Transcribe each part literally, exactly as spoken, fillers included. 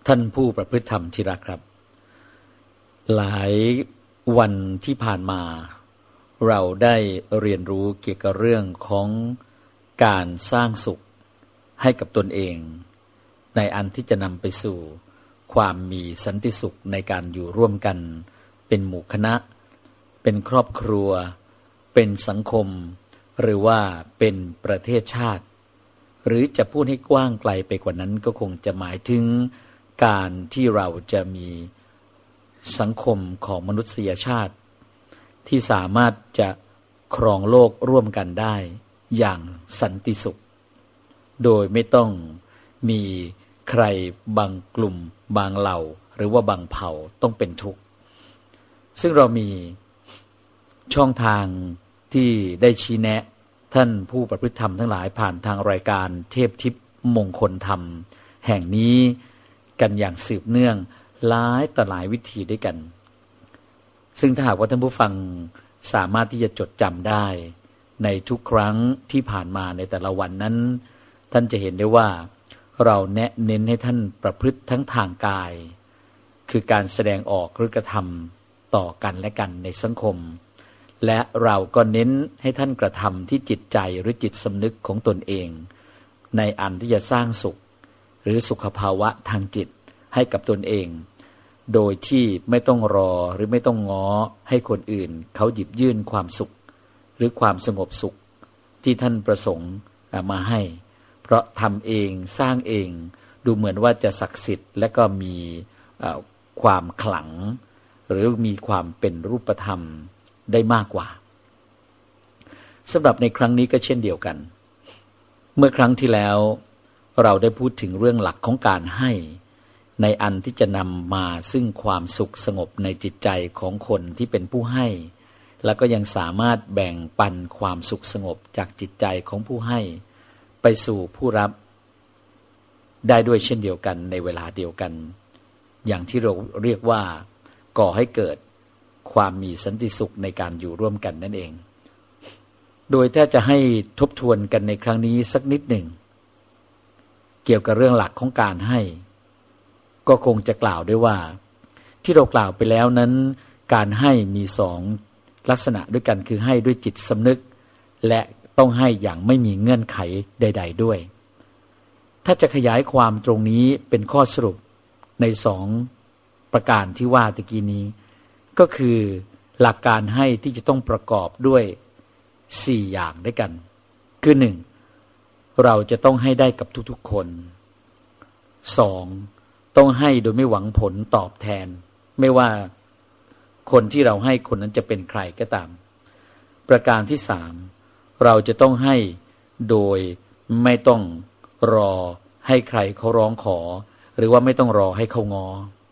ท่านผู้ประพฤติธรรมที่รักครับหลายวันที่ผ่านมาเราได้เรียนรู้เกี่ยวกับเรื่องของการสร้างสุขให้กับตนเองในอันที่จะนำไปสู่ความมีสันติสุขในการอยู่ร่วมกันเป็นหมู่คณะเป็นครอบครัวเป็นสังคมหรือว่าเป็นประเทศชาติหรือจะพูดให้กว้างไกลไปกว่านั้นก็คงจะหมายถึงการที่เราจะมีสังคมของมนุษยชาติที่สามารถจะครองโลกร่วมกันได้อย่างสันติสุขโดยไม่ต้องมีใครบางกลุ่มบางเหล่าหรือว่าบางเผ่าต้องเป็นทุกข์ซึ่งเรามีช่องทางที่ได้ชี้แนะท่านผู้ประพฤติธรรมทั้งหลายผ่านทางรายการเทพทิพย์มงคลธรรมแห่งนี้กันอย่างสืบเนื่องหลายต่อหลายวิธีด้วยกันซึ่งถ้าหากว่าท่านผู้ฟังสามารถที่จะจดจำได้ในทุกครั้งที่ผ่านมาในแต่ละวันนั้นท่านจะเห็นได้ว่าเราแนะเน้นให้ท่านประพฤติทั้งทางกายคือการแสดงออกหรือกระทำต่อกันและกันในสังคมและเราก็เน้นให้ท่านกระทำที่จิตใจหรือจิตสำนึกของตนเองในอันที่จะสร้างสุขหรือสุขภาวะทางจิตให้กับตนเองโดยที่ไม่ต้องรอหรือไม่ต้องง้อให้คนอื่นเขาหยิบยื่นความสุขหรือความสงบสุขที่ท่านประสงค์มาให้เพราะทำเองสร้างเองดูเหมือนว่าจะศักดิ์สิทธิ์และก็มีความขลังหรือมีความเป็นรูปธรรมได้มากกว่าสำหรับในครั้งนี้ก็เช่นเดียวกันเมื่อครั้งที่แล้วเราได้พูดถึงเรื่องหลักของการให้ในอันที่จะนำมาซึ่งความสุขสงบในจิตใจของคนที่เป็นผู้ให้แล้วก็ยังสามารถแบ่งปันความสุขสงบจากจิตใจของผู้ให้ไปสู่ผู้รับได้ด้วยเช่นเดียวกันในเวลาเดียวกันอย่างที่เราเรียกว่าก่อให้เกิดความมีสันติสุขในการอยู่ร่วมกันนั่นเองโดยถ้าจะให้ทบทวนกันในครั้งนี้สักนิดหนึ่งเกี่ยวกับเรื่องหลักของการให้ก็คงจะกล่าวได้ว่าที่เรากล่าวไปแล้วนั้นการให้มีสองลักษณะด้วยกันคือให้ด้วยจิตสำนึกและต้องให้อย่างไม่มีเงื่อนไขใดๆด้วยถ้าจะขยายความตรงนี้เป็นข้อสรุปในสองประการที่ว่าตะกี้นี้ก็คือหลักการให้ที่จะต้องประกอบด้วยสี่อย่างด้วยกันคือหนึ่งเราจะต้องให้ได้กับทุกๆคนสองต้องให้โดยไม่หวังผลตอบแทนไม่ว่าคนที่เราให้คนนั้นจะเป็นใครก็ตามประการที่สามเราจะต้องให้โดยไม่ต้องรอให้ใครเขาร้องขอหรือว่าไม่ต้องรอให้เขาง้อ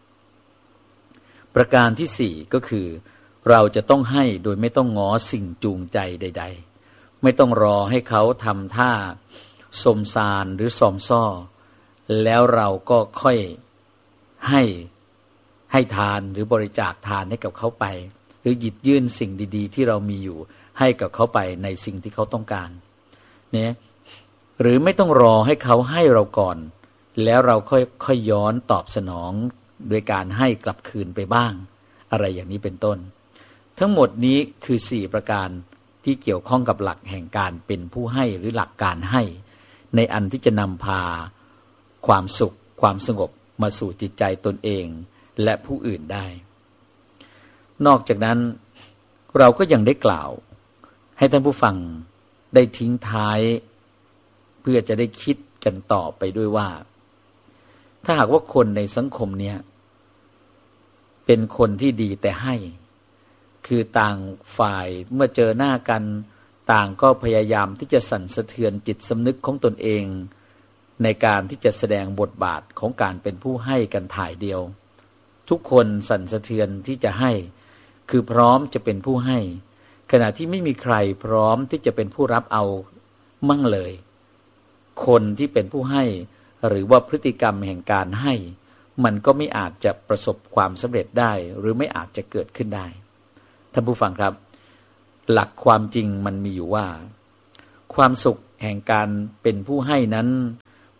ประการที่สี่ก็คือเราจะต้องให้โดยไม่ต้องง้อสิ่งจูงใจใดๆไม่ต้องรอให้เขาทำท่าสมซานหรือซอมซ่อแล้วเราก็ค่อยให้ให้ทานหรือบริจาคทานให้กับเขาไปหรือหยิบยื่นสิ่งดีๆที่เรามีอยู่ให้กับเขาไปในสิ่งที่เขาต้องการเนี่ยหรือไม่ต้องรอให้เขาให้เราก่อนแล้วเราค่อยค่อยย้อนตอบสนองโดยการให้กลับคืนไปบ้างอะไรอย่างนี้เป็นต้นทั้งหมดนี้คือสี่ประการที่เกี่ยวข้องกับหลักแห่งการเป็นผู้ให้หรือหลักการให้ในอันที่จะนำพาความสุขความสงบมาสู่จิตใจตนเองและผู้อื่นได้นอกจากนั้นเราก็ยังได้กล่าวให้ท่านผู้ฟังได้ทิ้งท้ายเพื่อจะได้คิดกันต่อไปด้วยว่าถ้าหากว่าคนในสังคมเนี้ยเป็นคนที่ดีแต่ให้คือต่างฝ่ายเมื่อเจอหน้ากันต่างก็พยายามที่จะสั่นสะเทือนจิตสำนึกของตนเองในการที่จะแสดงบทบาทของการเป็นผู้ให้กันถ่ายเดียวทุกคนสั่นสะเทือนที่จะให้คือพร้อมจะเป็นผู้ให้ขณะที่ไม่มีใครพร้อมที่จะเป็นผู้รับเอามั่งเลยคนที่เป็นผู้ให้หรือว่าพฤติกรรมแห่งการให้มันก็ไม่อาจจะประสบความสำเร็จได้หรือไม่อาจจะเกิดขึ้นได้ท่านผู้ฟังครับหลักความจริงมันมีอยู่ว่าความสุขแห่งการเป็นผู้ให้นั้น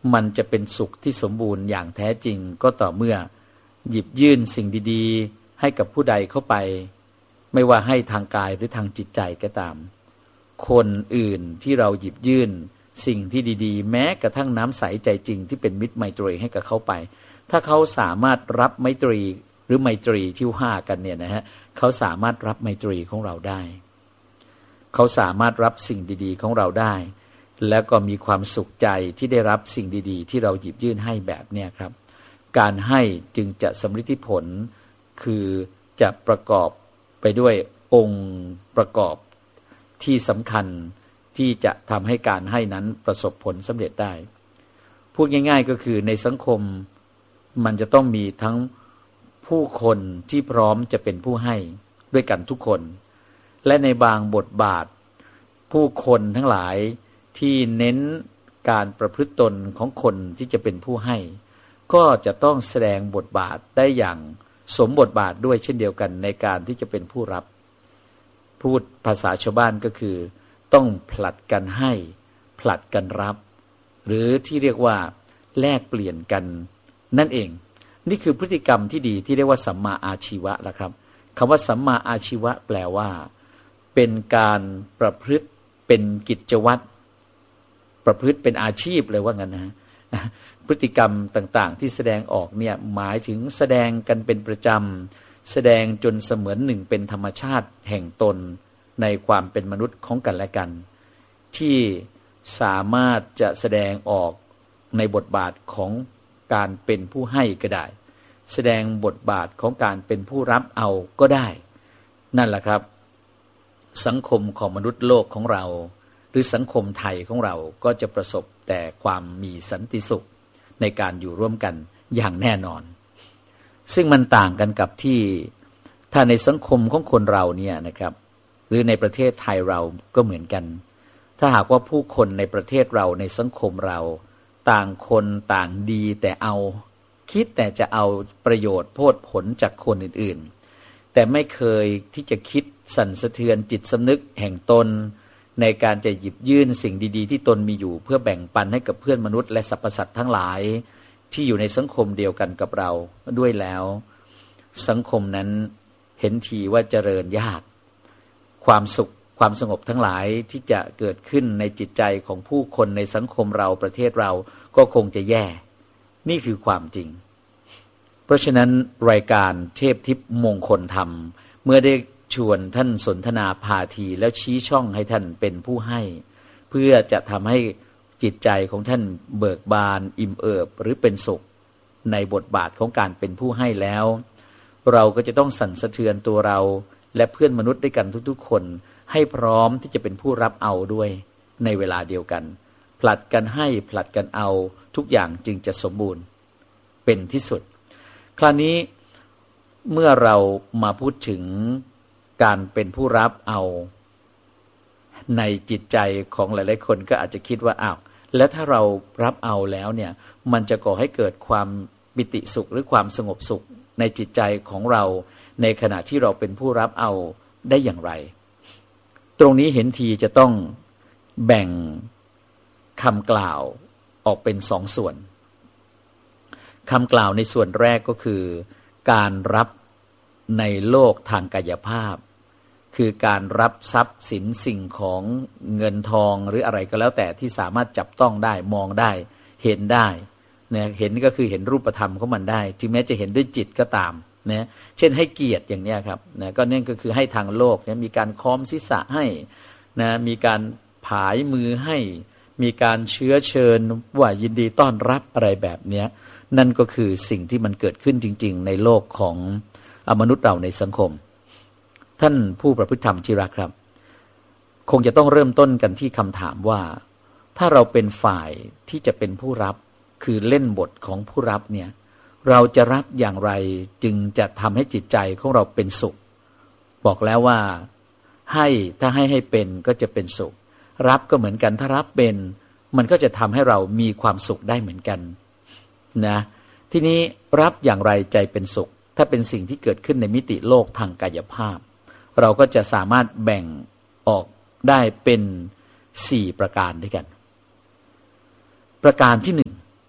มันจะเป็นสุขที่สมบูรณ์อย่างแท้จริงก็ต่อเมื่อหยิบยื่นสิ่งดีๆให้กับผู้ใดเข้าไปไม่ว่าให้ทางกายหรือทางจิตใจก็ตามคนอื่นที่เราหยิบยื่นสิ่งที่ดีๆแม้กระทั่งน้ำใสใจจริงที่เป็นมิตรไมตรีให้กับเขาไปถ้าเขาสามารถรับไมตรีหรือไมตรีที่ว่ากันเนี่ยนะฮะเขาสามารถรับไมตรีของเราได้เขาสามารถรับสิ่งดีๆของเราได้แล้วก็มีความสุขใจที่ได้รับสิ่งดีๆที่เราหยิบยื่นให้แบบเนี้ยครับการให้จึงจะสำฤทธิผลคือจะประกอบไปด้วยองค์ประกอบที่สำคัญที่จะทำให้การให้นั้นประสบผลสำเร็จได้พูดง่ายๆก็คือในสังคมมันจะต้องมีทั้งผู้คนที่พร้อมจะเป็นผู้ให้ด้วยกันทุกคนและในบางบทบาทผู้คนทั้งหลายที่เน้นการประพฤติตนของคนที่จะเป็นผู้ให้ก็จะต้องแสดงบทบาทได้อย่างสมบทบาทด้วยเช่นเดียวกันในการที่จะเป็นผู้รับพูดภาษาชาวบ้านก็คือต้องผลัดกันให้ผลัดกันรับหรือที่เรียกว่าแลกเปลี่ยนกันนั่นเองนี่คือพฤติกรรมที่ดีที่เรียกว่าสัมมาอาชีวะละครับคำว่าสัมมาอาชีวะแปลว่าเป็นการประพฤติเป็นกิจวัตรประพฤติเป็นอาชีพเลยว่างั้นนะพฤติกรรมต่างๆที่แสดงออกเนี่ยหมายถึงแสดงกันเป็นประจำแสดงจนเสมือนหนึ่งเป็นธรรมชาติแห่งตนในความเป็นมนุษย์ของกันและกันที่สามารถจะแสดงออกในบทบาทของการเป็นผู้ให้ก็ได้แสดงบทบาทของการเป็นผู้รับเอาก็ได้นั่นแหละครับสังคมของมนุษย์โลกของเราหรือสังคมไทยของเราก็จะประสบแต่ความมีสันติสุขในการอยู่ร่วมกันอย่างแน่นอนซึ่งมันต่างกันกับที่ถ้าในสังคมของคนเราเนี่ยนะครับหรือในประเทศไทยเราก็เหมือนกันถ้าหากว่าผู้คนในประเทศเราในสังคมเราต่างคนต่างดีแต่เอาคิดแต่จะเอาประโยชน์โพดผลจากคนอื่นๆแต่ไม่เคยที่จะคิดสั่นสะเทือนจิตสำนึกแห่งตนในการจะหยิบยื่นสิ่งดีๆที่ตนมีอยู่เพื่อแบ่งปันให้กับเพื่อนมนุษย์และสรรพสัตว์ทั้งหลายที่อยู่ในสังคมเดียวกันกับเราด้วยแล้วสังคมนั้นเห็นทีว่าเจริญยากความสุขความสงบทั้งหลายที่จะเกิดขึ้นในจิตใจของผู้คนในสังคมเราประเทศเราก็คงจะแย่นี่คือความจริงเพราะฉะนั้นรายการเทพทิพย์มงคลธรรมเมื่อได้ชวนท่านสนทนาพาทีแล้วชี้ช่องให้ท่านเป็นผู้ให้เพื่อจะทำให้จิตใจของท่านเบิกบานอิ่มเอิบหรือเป็นสุขในบทบาทของการเป็นผู้ให้แล้วเราก็จะต้องสั่นสะเทือนตัวเราและเพื่อนมนุษย์ด้วยกันทุกๆคนให้พร้อมที่จะเป็นผู้รับเอาด้วยในเวลาเดียวกันผลัดกันให้ผลัดกันเอาทุกอย่างจึงจะสมบูรณ์เป็นที่สุดคราวนี้เมื่อเรามาพูดถึงการเป็นผู้รับเอาในจิตใจของหลายๆคนก็อาจจะคิดว่าอ้าวแล้วถ้าเรารับเอาแล้วเนี่ยมันจะก่อให้เกิดความปิติสุขหรือความสงบสุขในจิตใจของเราในขณะที่เราเป็นผู้รับเอาได้อย่างไรตรงนี้เห็นทีจะต้องแบ่งคำกล่าวออกเป็นสองส่วนคำกล่าวในส่วนแรกก็คือการรับในโลกทางกายภาพคือการรับทรัพย์สินสิ่งของเงินทองหรืออะไรก็แล้วแต่ที่สามารถจับต้องได้มองได้เห็นได้เนี่ยเห็นก็คือเห็นรูปธรรมของมันได้ถึงแม้จะเห็นด้วยจิตก็ตามนะเช่นให้เกียรติอย่างนี้ครับนะก็นั่นก็คือให้ทางโลกเนี่ยมีการค้อมศีรษะให้นะมีการผายมือให้มีการเชื้อเชิญว่ายินดีต้อนรับอะไรแบบนี้นั่นก็คือสิ่งที่มันเกิดขึ้นจริงๆในโลกของมนุษย์เราในสังคมท่านผู้ประพฤติธรรมที่รักครับคงจะต้องเริ่มต้นกันที่คำถามว่าถ้าเราเป็นฝ่ายที่จะเป็นผู้รับคือเล่นบทของผู้รับเนี่ยเราจะรับอย่างไรจึงจะทำให้จิตใจของเราเป็นสุขบอกแล้วว่าให้ถ้าให้ให้เป็นก็จะเป็นสุขรับก็เหมือนกันถ้ารับเป็นมันก็จะทำให้เรามีความสุขได้เหมือนกันนะทีนี้รับอย่างไรใจเป็นสุขถ้าเป็นสิ่งที่เกิดขึ้นในมิติโลกทางกายภาพเราก็จะสามารถแบ่งออกได้เป็นสี่ประการด้วยกันประการที่หนึ่ง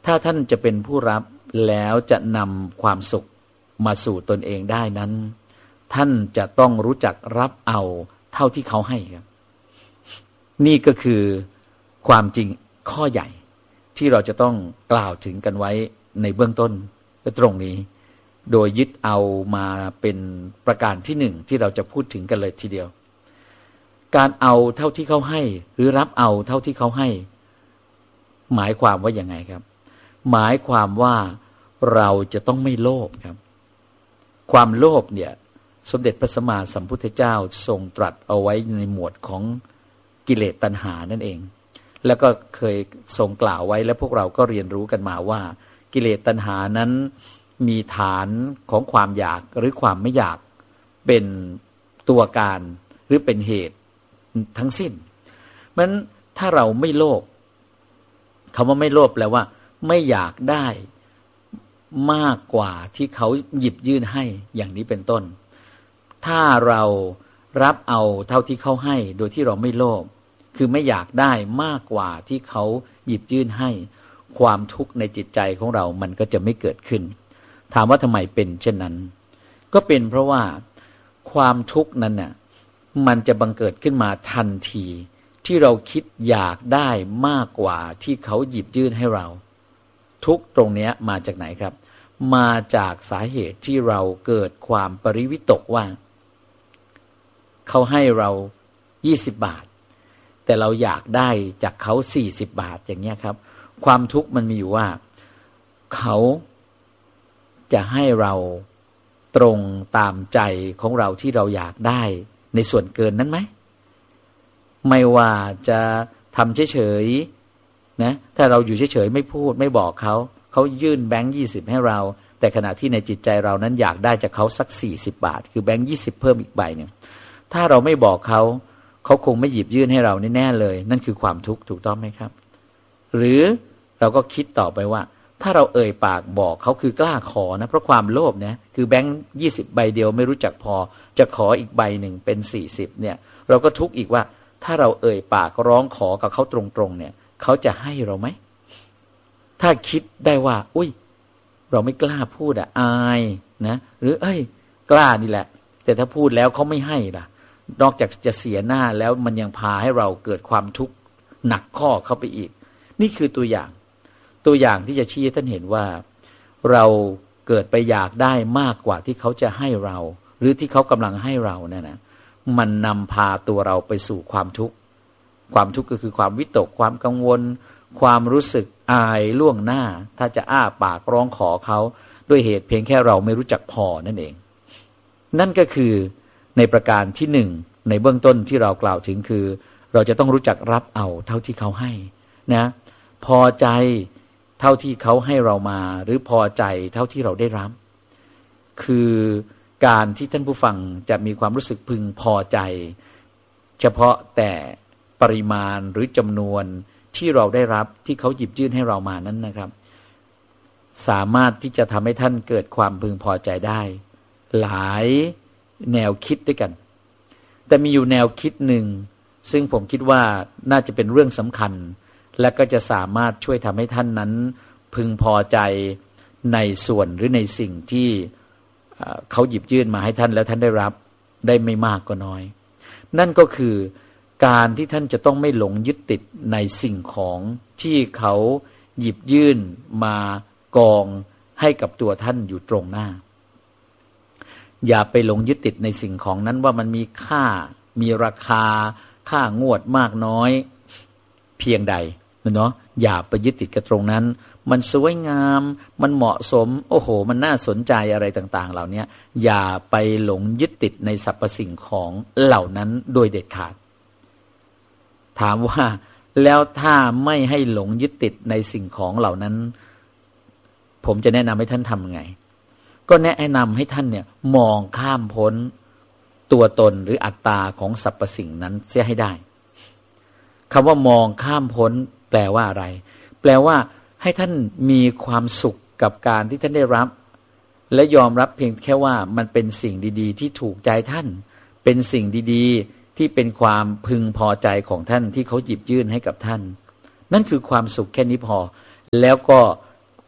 ถ้าท่านจะเป็นผู้รับแล้วจะนำความสุขมาสู่ตนเองได้นั้นท่านจะต้องรู้จักรับเอาเท่าที่เขาให้ครับนี่ก็คือความจริงข้อใหญ่ที่เราจะต้องกล่าวถึงกันไว้ในเบื้องต้นตรงนี้โดยยึดเอามาเป็นประการที่หนึ่งที่เราจะพูดถึงกันเลยทีเดียวการเอาเท่าที่เขาให้หรือรับเอาเท่าที่เขาให้หมายความว่าอย่างไงครับหมายความว่าเราจะต้องไม่โลภครับความโลภเนี่ยสมเด็จพระสัมมาสัมพุทธเจ้าทรงตรัสเอาไว้ในหมวดของกิเลสตัณหานั่นเองแล้วก็เคยทรงกล่าวไว้และพวกเราก็เรียนรู้กันมาว่ากิเลสตัณหานั้นมีฐานของความอยากหรือความไม่อยากเป็นตัวการหรือเป็นเหตุทั้งสิ้นเพราะฉะนั้นถ้าเราไม่โลภคำว่าไม่โลภแปลว่าไม่อยากได้มากกว่าที่เขาหยิบยื่นให้อย่างนี้เป็นต้นถ้าเรารับเอาเท่าที่เขาให้โดยที่เราไม่โลภคือไม่อยากได้มากกว่าที่เขาหยิบยื่นให้ความทุกข์ในจิตใจของเรามันก็จะไม่เกิดขึ้นถามว่าทำไมเป็นเช่นนั้นก็เป็นเพราะว่าความทุกข์นั้นน่ะมันจะบังเกิดขึ้นมาทันทีที่เราคิดอยากได้มากกว่าที่เขาหยิบยื่นให้เราทุกข์ตรงนี้มาจากไหนครับมาจากสาเหตุที่เราเกิดความปริวิตกว่าเขาให้เรายี่สิบบาทแต่เราอยากได้จากเขาสี่สิบบาทอย่างเงี้ยครับความทุกข์มันมีอยู่ว่าเขาจะให้เราตรงตามใจของเราที่เราอยากได้ในส่วนเกินนั้นไหมไม่ว่าจะทำเฉยๆนะถ้าเราอยู่เฉยๆไม่พูดไม่บอกเขาเขายื่นแบงค์ยี่สิบให้เราแต่ขณะที่ในจิตใจเรานั้นอยากได้จากเขาสักสี่สิบบาทคือแบงค์ยี่สิบเพิ่มอีกใบหนึ่งถ้าเราไม่บอกเขาเขาคงไม่หยิบยื่นให้เราแน่ๆเลยนั่นคือความทุกข์ถูกต้องไหมครับหรือเราก็คิดต่อไปว่าถ้าเราเอ่ยปากบอกเขาคือกล้าขอนะเพราะความโลภเนี่ยคือแบงค์ยี่สิบใบเดียวไม่รู้จักพอจะขออีกใบหนึ่งเป็นสี่สิบเนี่ยเราก็ทุกข์อีกว่าถ้าเราเอ่ยปากร้องขอกับเขาตรงๆเนี่ยเขาจะให้เราไหมถ้าคิดได้ว่าอุ้ยเราไม่กล้าพูดอ่ะอายนะหรือเอ้ยกล้านี่แหละแต่ถ้าพูดแล้วเขาไม่ให้ล่ะนอกจากจะเสียหน้าแล้วมันยังพาให้เราเกิดความทุกข์หนักข้อเข้าไปอีกนี่คือตัวอย่างตัวอย่างที่จะชี้ให้ท่านเห็นว่าเราเกิดไปอยากได้มากกว่าที่เขาจะให้เราหรือที่เขากำลังให้เราเนี่ยนะมันนำพาตัวเราไปสู่ความทุกข์ความทุกข์ก็คือความวิตกความกังวลความรู้สึกอายล่วงหน้าถ้าจะอ้าปากร้องขอเขาด้วยเหตุเพียงแค่เราไม่รู้จักพอนั่นเองนั่นก็คือในประการที่หนึ่งในเบื้องต้นที่เรากล่าวถึงคือเราจะต้องรู้จักรับเอาเท่าที่เขาให้นะพอใจเท่าที่เขาให้เรามาหรือพอใจเท่าที่เราได้รับคือการที่ท่านผู้ฟังจะมีความรู้สึกพึงพอใจเฉพาะแต่ปริมาณหรือจำนวนที่เราได้รับที่เขาหยิบยื่นให้เรามานั้นนะครับสามารถที่จะทำให้ท่านเกิดความพึงพอใจได้หลายแนวคิดด้วยกันแต่มีอยู่แนวคิดหนึ่งซึ่งผมคิดว่าน่าจะเป็นเรื่องสำคัญและก็จะสามารถช่วยทำให้ท่านนั้นพึงพอใจในส่วนหรือในสิ่งที่เขาหยิบยื่นมาให้ท่านแล้วท่านได้รับได้ไม่มากก็น้อยนั่นก็คือการที่ท่านจะต้องไม่หลงยึดติดในสิ่งของที่เขาหยิบยื่นมากองให้กับตัวท่านอยู่ตรงหน้าอย่าไปหลงยึดติดในสิ่งของนั้นว่ามันมีค่ามีราคาค่างวดมากน้อยเพียงใดเนาะอย่าไปยึดติดกับตรงนั้นมันสวยงามมันเหมาะสมโอ้โหมันน่าสนใจอะไรต่างๆเหล่านี้อย่าไปหลงยึดติดในสรรพสิ่งของเหล่านั้นโดยเด็ดขาดถามว่าแล้วถ้าไม่ให้หลงยึดติดในสิ่งของเหล่านั้นผมจะแนะนำให้ท่านทำไงก็แนะนำให้ท่านเนี่ยมองข้ามพ้นตัวตนหรืออัตตาของสรรพสิ่งนั้นเสียให้ได้คำว่ามองข้ามพ้นแปลว่าอะไรแปลว่าให้ท่านมีความสุขกับการที่ท่านได้รับและยอมรับเพียงแค่ว่ามันเป็นสิ่งดีๆที่ถูกใจท่านเป็นสิ่งดีๆที่เป็นความพึงพอใจของท่านที่เขาหยิบยื่นให้กับท่านนั่นคือความสุขแค่นี้พอแล้วก็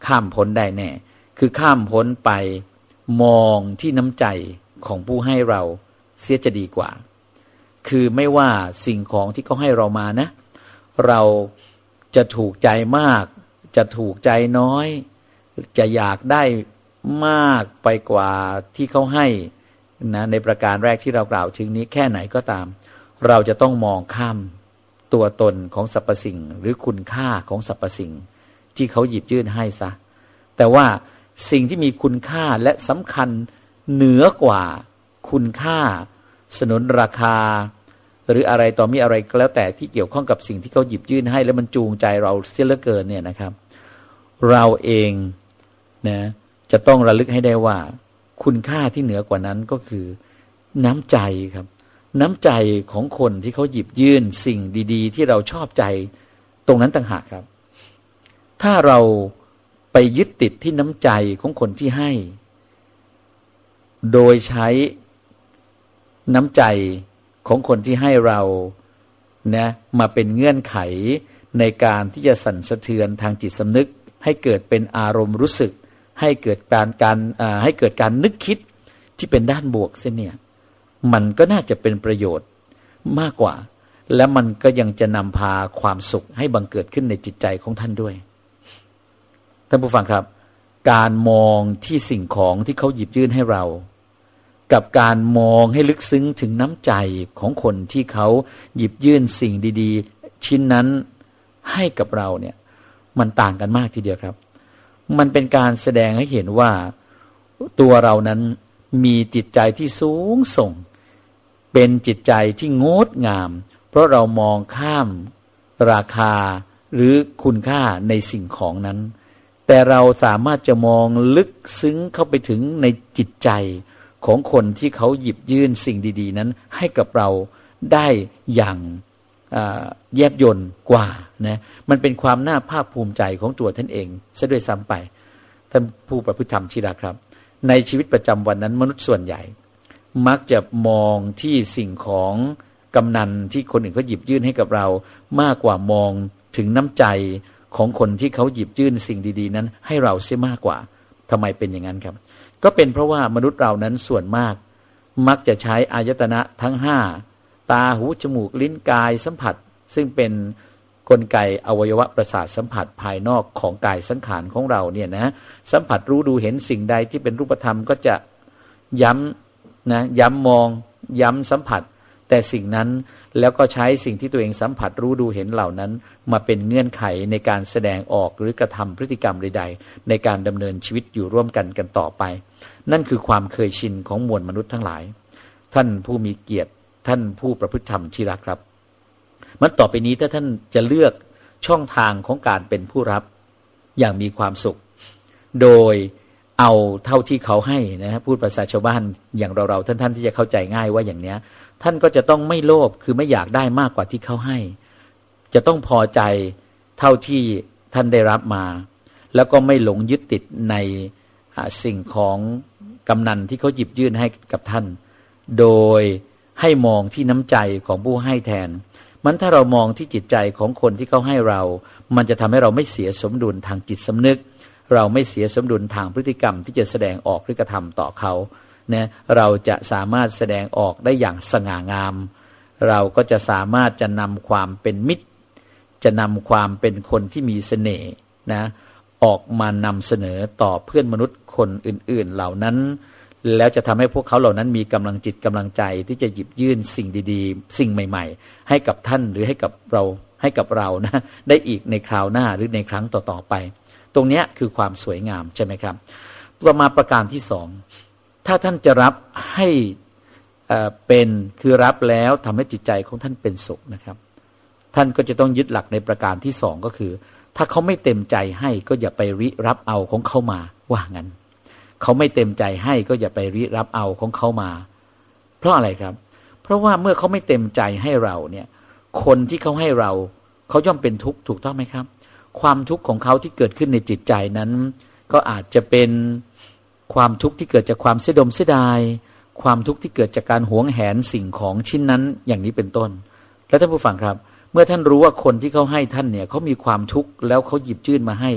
ข้ามพ้นได้แน่คือข้ามพ้นไปมองที่น้ำใจของผู้ให้เราเสียจะดีกว่าคือไม่ว่าสิ่งของที่เขาให้เรามานะเราจะถูกใจมากจะถูกใจน้อยจะอยากได้มากไปกว่าที่เขาให้นะในประการแรกที่เรากล่าวถึงนี้แค่ไหนก็ตามเราจะต้องมองข้ามตัวตนของสรรพสิ่งหรือคุณค่าของสรรพสิ่งที่เขาหยิบยื่นให้ซะแต่ว่าสิ่งที่มีคุณค่าและสำคัญเหนือกว่าคุณค่าสนนราคาหรืออะไรต่อมีอะไรก็แล้วแต่ที่เกี่ยวข้องกับสิ่งที่เขาหยิบยื่นให้แล้วมันจูงใจเราเสียเหลือเกินเนี่ยนะครับเราเองนะจะต้องระลึกให้ได้ว่าคุณค่าที่เหนือกว่านั้นก็คือน้ำใจครับน้ำใจของคนที่เขาหยิบยื่นสิ่งดีๆที่เราชอบใจตรงนั้นต่างหากครับถ้าเราไปยึดติดที่น้ำใจของคนที่ให้โดยใช้น้ำใจของคนที่ให้เรานะมาเป็นเงื่อนไขในการที่จะสั่นสะเทือนทางจิตสำนึกให้เกิดเป็นอารมณ์รู้สึกให้เกิดการการให้เกิดการนึกคิดที่เป็นด้านบวกเสียเนี่ยมันก็น่าจะเป็นประโยชน์มากกว่าและมันก็ยังจะนำพาความสุขให้บังเกิดขึ้นในจิตใจของท่านด้วยท่านผู้ฟังครับการมองที่สิ่งของที่เขาหยิบยื่นให้เรากับการมองให้ลึกซึ้งถึงน้ำใจของคนที่เขาหยิบยื่นสิ่งดีๆชิ้นนั้นให้กับเราเนี่ยมันต่างกันมากทีเดียวครับมันเป็นการแสดงให้เห็นว่าตัวเรานั้นมีจิตใจที่สูงส่งเป็นจิตใจที่งดงามเพราะเรามองข้ามราคาหรือคุณค่าในสิ่งของนั้นแต่เราสามารถจะมองลึกซึ้งเข้าไปถึงในจิตใจของคนที่เขาหยิบยื่นสิ่งดีๆนั้นให้กับเราได้อย่างแยบยลกว่านะมันเป็นความน่าภาคภูมิใจของตัวท่านเองซะด้วยซ้ำไปท่านผู้ประพฤติธรรมที่รักครับในชีวิตประจำวันนั้นมนุษย์ส่วนใหญ่มักจะมองที่สิ่งของกำนันที่คนอื่นเขาหยิบยื่นให้กับเรามากกว่ามองถึงน้ำใจของคนที่เขาหยิบยื่นสิ่งดีๆนั้นให้เราเสียมากกว่าทำไมเป็นอย่างนั้นครับก็เป็นเพราะว่ามนุษย์เรานั้นส่วนมากมักจะใช้อายตนะทั้งห้าตาหูจมูกลิ้นกายสัมผัสซึ่งเป็นกลไกอวัยวะประสาทสัมผัสภายนอกของกายสังขารของเราเนี่ยนะสัมผัสรู้ดูเห็นสิ่งใดที่เป็นรูปธรรมก็จะย้ำนะย้ำมองย้ำสัมผัสแต่สิ่งนั้นแล้วก็ใช้สิ่งที่ตัวเองสัมผัสรู้ดูเห็นเหล่านั้นมาเป็นเงื่อนไขในการแสดงออกหรือกระทำพฤติกรรมใดๆในการดำเนินชีวิตอยู่ร่วมกันกันต่อไปนั่นคือความเคยชินของมวลมนุษย์ทั้งหลายท่านผู้มีเกียรติท่านผู้ประพฤติธรรมที่รักครับมันต่อไปนี้ถ้าท่านจะเลือกช่องทางของการเป็นผู้รับอย่างมีความสุขโดยเอาเท่าที่เขาให้นะพูดภาษาชาวบ้านอย่างเราๆท่านๆที่จะเข้าใจง่ายว่าอย่างเนี้ยท่านก็จะต้องไม่โลภคือไม่อยากได้มากกว่าที่เขาให้จะต้องพอใจเท่าที่ท่านได้รับมาแล้วก็ไม่หลงยึดติดในสิ่งของกำนันที่เขาหยิบยื่นให้กับท่านโดยให้มองที่น้ำใจของผู้ให้แทนมันถ้าเรามองที่จิตใจของคนที่เขาให้เรามันจะทำให้เราไม่เสียสมดุลทางจิตสำนึกเราไม่เสียสมดุลทางพฤติกรรมที่จะแสดงออกหรือกระทำต่อเขาเนี่ยเราจะสามารถแสดงออกได้อย่างสง่างามเราก็จะสามารถจะนำความเป็นมิตรจะนำความเป็นคนที่มีเสน่ห์นะออกมานำเสนอต่อเพื่อนมนุษย์คนอื่นๆเหล่านั้นแล้วจะทำให้พวกเขาเหล่านั้นมีกำลังจิตกำลังใจที่จะหยิบยื่นสิ่งดีๆสิ่งใหม่ๆให้กับท่านหรือให้กับเราให้กับเรานะได้อีกในคราวหน้าหรือในครั้งต่อๆไปตรงนี้คือความสวยงามใช่ไหมครับต่อมาประการที่สองถ้าท่านจะรับให้เป็นคือรับแล้วทำให้จิตใจของท่านเป็นสุขนะครับท่านก็จะต้องยึดหลักในประการที่สองก็คือถ้าเขาไม่เต็มใจให้ก็อย่าไปริรับเอาของเขามาว่างั้นเขาไม่เต็มใจให้ก็อย่าไปริรับเอาของเขามาเพราะอะไรครับเพราะว่าเมื่อเขาไม่เต็มใจให้เราเนี่ยคนที่เขาให้เราเขาย่อมเป็นทุกข์ถูกต้องไหมครับความทุกข์ของเขาที่เกิดขึ้นในจิตใจนั้นก็อาจจะเป็นความทุกข์ที่เกิดจากความเสียดมเสียดายความทุกข์ที่เกิดจากการหวงแหนสิ่งของชิ้นนั้นอย่างนี้เป็นต้นและท่านผู้ฟังครับเมื่อท่านรู้ว่าคนที่เขาให้ท่านเนี่ยเขามีความทุกข์แล้วเขาหยิบยื่นมาให้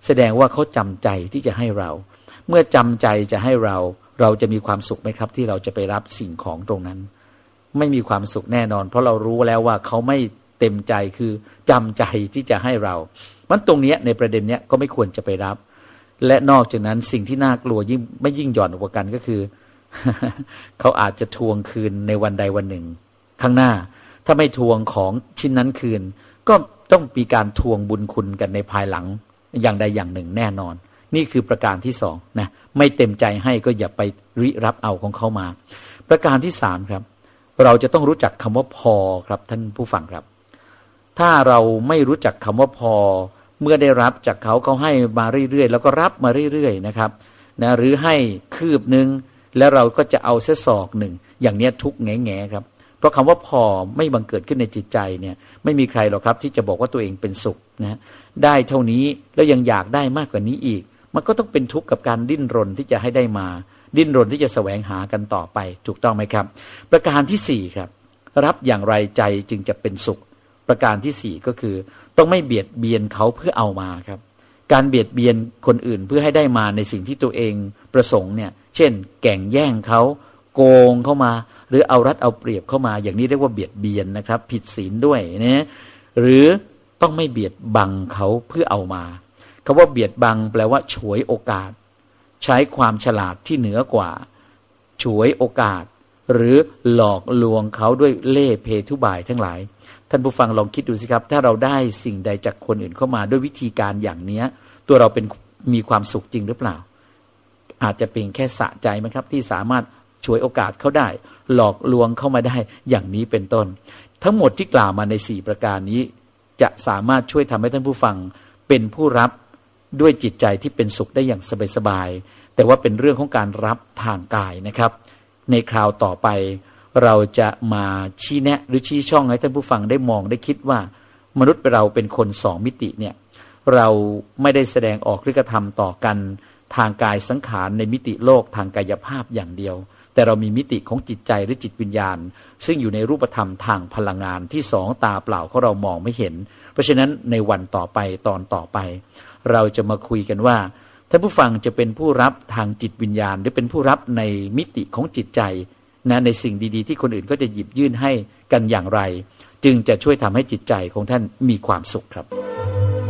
แสดงว่าเขาจำใจที่จะให้เรา เมื่อจำใจจะให้เราเราจะมีความสุขไหมครับที่เราจะไปรับสิ่งของตรงนั้นไม่มีความสุขแน่นอนเพราะเรารู้แล้วว่าเขาไม่เต็มใจคือจำใจที่จะให้เรามันตรงนี้ในประเด็นเนี้ยก็ไม่ควรจะไปรับและนอกจากนั้นสิ่งที่น่ากลัวยิ่งไม่ยิ่งหย่อนกว่ากันก็คือ เขาอาจจะทวงคืนในวันใดวันหนึ่งข้างหน้าถ้าไม่ทวงของชิ้นนั้นคืนก็ต้องมีการทวงบุญคุณกันในภายหลังอย่างใดอย่างหนึ่งแน่นอนนี่คือประการที่สองนะไม่เต็มใจให้ก็อย่าไปริรับเอาของเขามาประการที่สามครับเราจะต้องรู้จักคำว่าพอครับท่านผู้ฟังครับถ้าเราไม่รู้จักคำว่าพอเมื่อได้รับจากเขาเขาให้มาเรื่อยๆแล้วก็รับมาเรื่อยๆนะครับนะหรือให้คืบนึงแล้วเราก็จะเอาเส้นศอกหนึ่งอย่างนี้ทุกแง่แง่ครับเพราะคำว่าพอไม่บังเกิดขึ้นในจิตใจเนี่ยไม่มีใครหรอกครับที่จะบอกว่าตัวเองเป็นสุขนะได้เท่านี้แล้วยังอยากได้มากกว่านี้อีกมันก็ต้องเป็นทุกข์กับการดิ้นรนที่จะให้ได้มาดิ้นรนที่จะแสวงหากันต่อไปถูกต้องไหมครับประการที่สี่ครับรับอย่างไรใจจึงจะเป็นสุขประการที่สี่ก็คือต้องไม่เบียดเบียนเขาเพื่อเอามาครับการเบียดเบียนคนอื่นเพื่อให้ได้มาในสิ่งที่ตัวเองประสงค์เนี่ยเช่นแก่งแย่งเขาโกงเข้ามาหรือเอารัดเอาเปรียบเข้ามาอย่างนี้เรียกว่าเบียดเบียนนะครับผิดศีลด้วยนะหรือต้องไม่เบียดบังเขาเพื่อเอามาคำว่าเบียดบังแปลว่าฉวยโอกาสใช้ความฉลาดที่เหนือกว่าฉวยโอกาสหรือหลอกลวงเขาด้วยเล่ห์เพทุบายทั้งหลายท่านผู้ฟังลองคิดดูสิครับถ้าเราได้สิ่งใดจากคนอื่นเข้ามาด้วยวิธีการอย่างนี้ตัวเราเป็นมีความสุขจริงหรือเปล่าอาจจะเป็นแค่สะใจมั้ยครับที่สามารถฉวยโอกาสเขาได้หลอกลวงเข้ามาได้อย่างนี้เป็นต้นทั้งหมดที่กล่าวมาในสี่ประการนี้จะสามารถช่วยทำให้ท่านผู้ฟังเป็นผู้รับด้วยจิตใจที่เป็นสุขได้อย่างสบายๆแต่ว่าเป็นเรื่องของการรับทางกายนะครับในคราวต่อไปเราจะมาชี้แนะหรือชี้ช่องให้ท่านผู้ฟังได้มองได้คิดว่ามนุษย์เราเป็นคนสองมิติเนี่ยเราไม่ได้แสดงออกหรือกระทำต่อกันทางกายสังขารในมิติโลกทางกายภาพอย่างเดียวแต่เรามีมิติของจิตใจหรือจิตวิญญาณซึ่งอยู่ในรูปธรรมทางพลังงานที่สองตาเปล่าของเรามองไม่เห็นเพราะฉะนั้นในวันต่อไปตอนต่อไปเราจะมาคุยกันว่าท่านผู้ฟังจะเป็นผู้รับทางจิตวิญญาณหรือเป็นผู้รับในมิติของจิตใจนะในสิ่งดีๆที่คนอื่นก็จะหยิบยื่นให้กันอย่างไรจึงจะช่วยทำให้จิตใจของท่านมีความสุขครับ